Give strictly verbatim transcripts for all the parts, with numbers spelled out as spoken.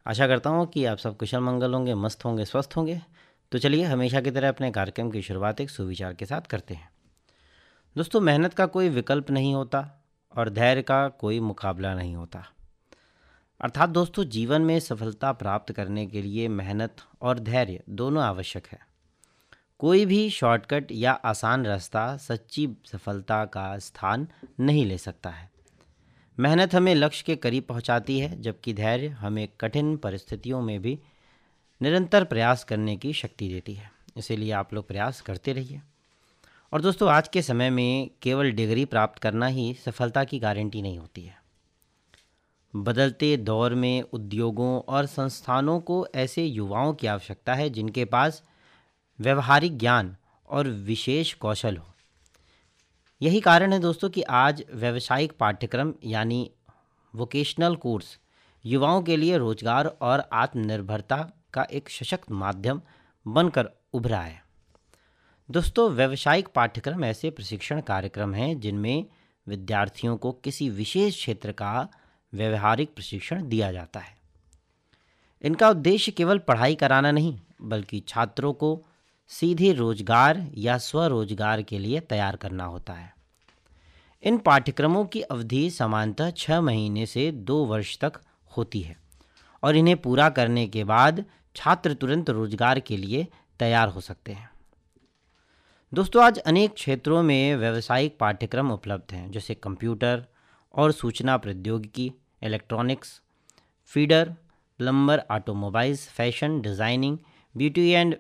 आशा करता हूँ कि आप सब कुशल मंगल होंगे, मस्त होंगे, स्वस्थ होंगे। तो चलिए हमेशा की तरह अपने कार्यक्रम की शुरुआत एक सुविचार के साथ करते हैं। दोस्तों, मेहनत का कोई विकल्प नहीं होता और धैर्य का कोई मुकाबला नहीं होता। अर्थात दोस्तों, जीवन में सफलता प्राप्त करने के लिए मेहनत और धैर्य दोनों आवश्यक है। कोई भी शॉर्टकट या आसान रास्ता सच्ची सफलता का स्थान नहीं ले सकता है। मेहनत हमें लक्ष्य के करीब पहुंचाती है, जबकि धैर्य हमें कठिन परिस्थितियों में भी निरंतर प्रयास करने की शक्ति देती है। इसीलिए आप लोग प्रयास करते रहिए। और दोस्तों, आज के समय में केवल डिग्री प्राप्त करना ही सफलता की गारंटी नहीं होती है। बदलते दौर में उद्योगों और संस्थानों को ऐसे युवाओं की आवश्यकता है जिनके पास व्यवहारिक ज्ञान और विशेष कौशल हो। यही कारण है दोस्तों कि आज व्यावसायिक पाठ्यक्रम यानी वोकेशनल कोर्स युवाओं के लिए रोजगार और आत्मनिर्भरता का एक सशक्त माध्यम बनकर उभरा है। दोस्तों, व्यावसायिक पाठ्यक्रम ऐसे प्रशिक्षण कार्यक्रम हैं जिनमें विद्यार्थियों को किसी विशेष क्षेत्र का व्यवहारिक प्रशिक्षण दिया जाता है। इनका उद्देश्य केवल पढ़ाई कराना नहीं, बल्कि छात्रों को सीधे रोजगार या स्वरोजगार के लिए तैयार करना होता है। इन पाठ्यक्रमों की अवधि सामान्यतः छः महीने से दो वर्ष तक होती है और इन्हें पूरा करने के बाद छात्र तुरंत रोजगार के लिए तैयार हो सकते हैं। दोस्तों, आज अनेक क्षेत्रों में व्यावसायिक पाठ्यक्रम उपलब्ध हैं, जैसे कंप्यूटर और सूचना प्रौद्योगिकी, electronics, feeder, plumber, automobiles, fashion designing, beauty and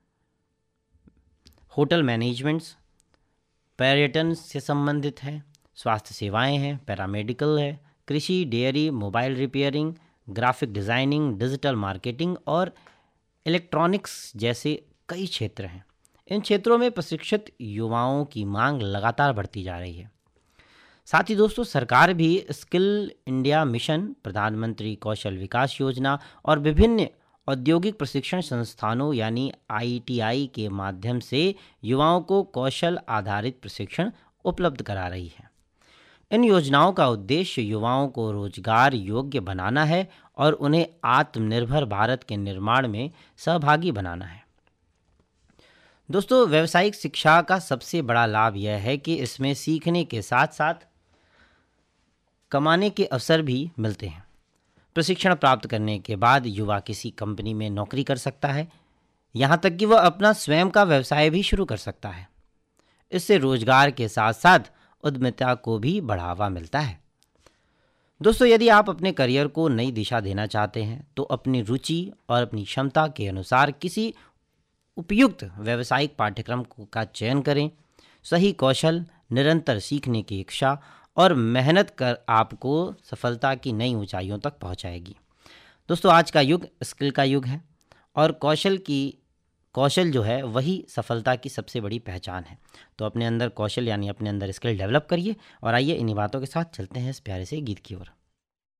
hotel managements, पर्यटन से संबंधित है, स्वास्थ्य सेवाएं हैं, पैरामेडिकल है, कृषि, dairy, mobile repairing, graphic designing, digital marketing और इलेक्ट्रॉनिक्स जैसे कई क्षेत्र हैं। इन क्षेत्रों में प्रशिक्षित युवाओं की मांग लगातार बढ़ती जा रही है। साथ ही दोस्तों, सरकार भी स्किल इंडिया मिशन, प्रधानमंत्री कौशल विकास योजना और विभिन्न औद्योगिक प्रशिक्षण संस्थानों यानी आई टी आई के माध्यम से युवाओं को कौशल आधारित प्रशिक्षण उपलब्ध करा रही है। इन योजनाओं का उद्देश्य युवाओं को रोजगार योग्य बनाना है और उन्हें आत्मनिर्भर भारत के निर्माण में सहभागी बनाना है। दोस्तों, व्यावसायिक शिक्षा का सबसे बड़ा लाभ यह है कि इसमें सीखने के साथ साथ कमाने के अवसर भी मिलते हैं। प्रशिक्षण प्राप्त करने के बाद युवा किसी कंपनी में नौकरी कर सकता है, यहाँ तक कि वह अपना स्वयं का व्यवसाय भी शुरू कर सकता है। इससे रोजगार के साथ साथ उद्यमिता को भी बढ़ावा मिलता है। दोस्तों, यदि आप अपने करियर को नई दिशा देना चाहते हैं तो अपनी रुचि और अपनी क्षमता के अनुसार किसी उपयुक्त व्यावसायिक पाठ्यक्रम का चयन करें। सही कौशल, निरंतर सीखने की इच्छा और मेहनत कर आपको सफलता की नई ऊंचाइयों तक पहुंचाएगी। दोस्तों, आज का युग स्किल का युग है और कौशल की कौशल जो है वही सफलता की सबसे बड़ी पहचान है। तो अपने अंदर कौशल यानी अपने अंदर स्किल डेवलप करिए। और आइए इन्हीं बातों के साथ चलते हैं इस प्यारे से गीत की ओर।